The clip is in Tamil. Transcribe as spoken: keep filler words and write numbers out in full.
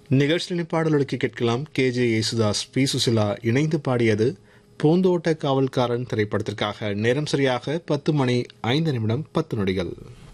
நிகழ்ச்சியின் பாடலுக்கு கேட்கலாம். K J Yesudas, B Susheela இணைந்து பாடியது பூந்தோட்ட காவல்காரன் திரைப்படத்திற்காக. நேரம் சரியாக பத்து மணி ஐந்து நிமிடம் பத்து நொடிகள்.